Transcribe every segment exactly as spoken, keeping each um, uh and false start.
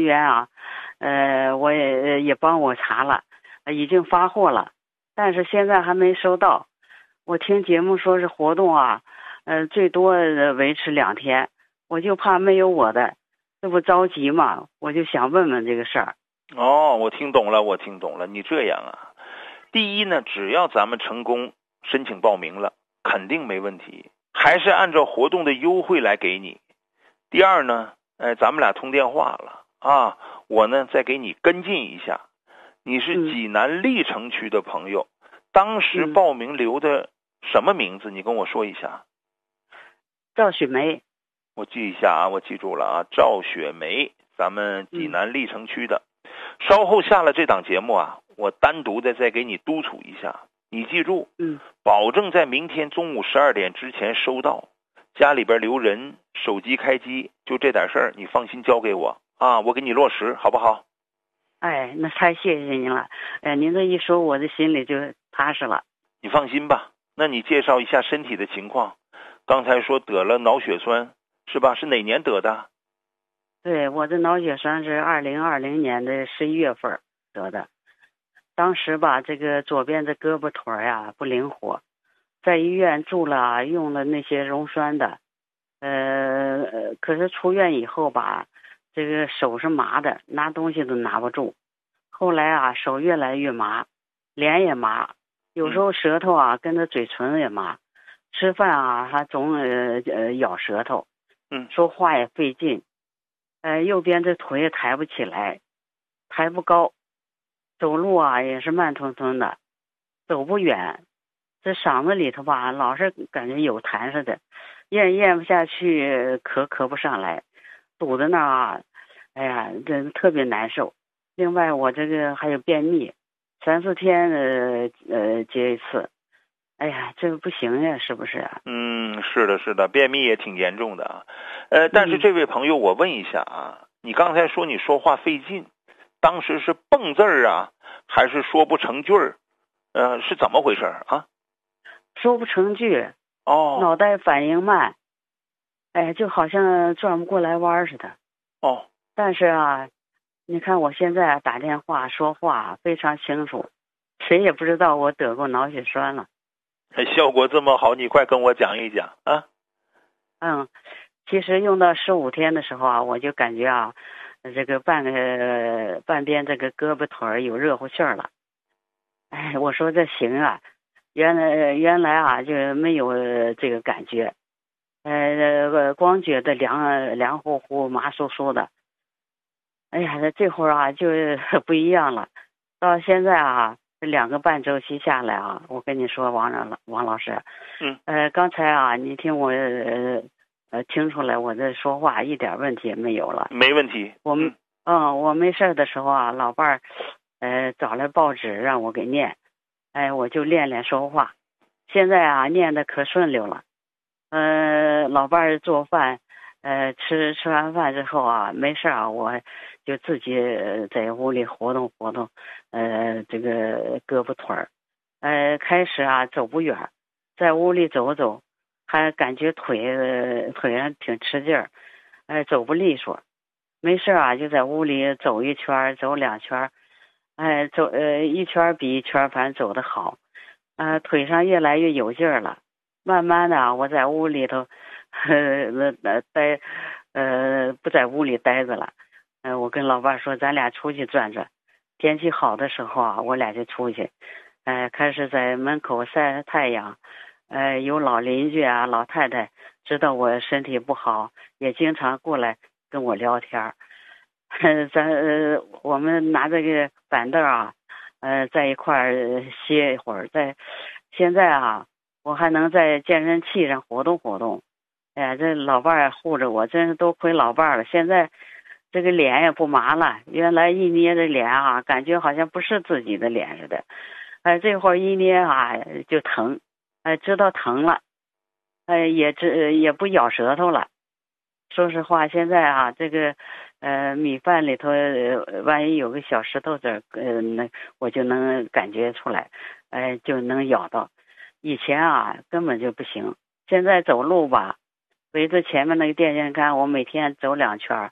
人员啊，呃，我也也帮我查了，已经发货了，但是现在还没收到。我听节目说是活动啊，呃，最多维持两天，我就怕没有我的，这不着急嘛，我就想问问这个事儿。 哦，我听懂了，我听懂了。你这样啊，第一呢，只要咱们成功申请报名了，肯定没问题，还是按照活动的优惠来给你。第二呢，哎，咱们俩通电话了啊，我呢再给你跟进一下。你是济南历城区的朋友，嗯、当时报名留的什么名字？你跟我说一下。 赵雪梅。 我记一下啊，我记住了啊，赵雪梅，咱们济南历城区的。嗯、稍后下了这档节目啊，我单独的再给你督促一下。你记住， 嗯， 保证在明天中午十二点之前收到。家里边留人，手机开机，就这点事儿，你放心交给我啊，我给你落实，好不好？ 哎，那太谢谢您了。哎，您这一说，我的心里就踏实了。 你放心吧。那你介绍一下身体的情况。刚才说得了脑血栓，是吧？是哪年得的？ 对，我的脑血栓是二零二零年的十一月份得的。当时吧，这个左边的胳膊腿呀不灵活，在医院住了，用了那些溶栓的，呃，可是出院以后吧，这个手是麻的，拿东西都拿不住。后来啊，手越来越麻，脸也麻，有时候舌头啊跟着嘴唇也麻，吃饭啊还总呃呃咬舌头， 嗯， 说话也费劲，呃，右边这腿也抬不起来，抬不高，走路啊也是慢吞吞的，走不远。这嗓子里头吧，老是感觉有痰似的，咽咽不下去，咳咳不上来，堵在那儿啊，哎呀，这特别难受。另外，我这个还有便秘，三四天呃呃接一次，哎呀，这个不行呀，是不是啊？ 嗯，是的，是的，便秘也挺严重的啊。呃，但是这位朋友，我问一下啊，嗯、你刚才说你说话费劲，当时是蹦字儿啊，还是说不成句儿？呃，是怎么回事啊？ 说不成句， 哦， 脑袋反应慢，哎，就好像转不过来弯似的。 哦， 但是啊，你看我现在打电话说话非常清楚，谁也不知道我得过脑血栓了。 效果这么好，你快跟我讲一讲啊。 嗯，其实用到十五天的时候啊，我就感觉啊，这个半个半边这个胳膊腿有热乎气儿了。哎，我说这行啊。原来原来啊就没有这个感觉，呃，光觉得凉凉乎乎、麻酥酥的。哎呀，这会儿啊就不一样了。到现在啊，两个半周期下来啊，我跟你说，王老王老师， 嗯， 呃，刚才啊，你听我呃呃听出来，我这说话一点问题也没有了。 没问题。 我们嗯, 嗯，我没事的时候啊，老伴儿呃找来报纸让我给念。哎，我就练练说话，现在啊念的可顺溜了。呃，老伴儿做饭，呃，吃吃完饭之后啊，没事啊，我就自己在屋里活动活动，呃，这个胳膊腿儿。呃，开始啊走不远，在屋里走走，还感觉腿、呃、腿上挺吃劲儿，呃，走不利索。没事啊，就在屋里走一圈，走两圈。哎，走呃一圈比一圈，反正走得好，呃，腿上越来越有劲儿了。慢慢的，我在屋里头，呃呃待，呃不在屋里待着了。呃，我跟老伴说，咱俩出去转转。天气好的时候啊，我俩就出去，呃，开始在门口晒太阳。呃，有老邻居啊、老太太知道我身体不好，也经常过来跟我聊天。咱呃，我们拿这个板凳啊，呃，在一块儿歇一会儿。在现在啊，我还能在健身器上活动活动。哎呀，这老伴儿护着我，真是多亏老伴儿了。现在这个脸也不麻了，原来一捏这脸啊，感觉好像不是自己的脸似的。哎，这会儿一捏啊就疼，哎，知道疼了，哎，也知也不咬舌头了。说实话，现在啊，这个呃米饭里头，呃、万一有个小石头子儿，呃，那我就能感觉出来，哎、呃，就能咬到。以前啊，根本就不行。现在走路吧，围着前面那个电线杆，我每天走两圈，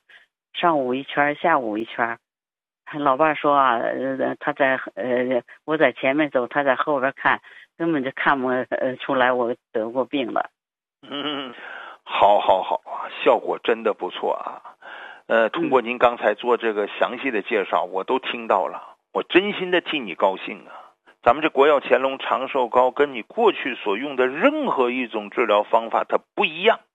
上午一圈，下午一圈。老伴说啊，呃，他在呃，我在前面走，他在后边看，根本就看不呃出来我得过病了。 嗯，好，好，好啊，效果真的不错啊。呃，通过您刚才做这个详细的介绍，我都听到了，我真心的替你高兴啊。咱们这国药乾隆长寿膏跟你过去所用的任何一种治疗方法它不一样，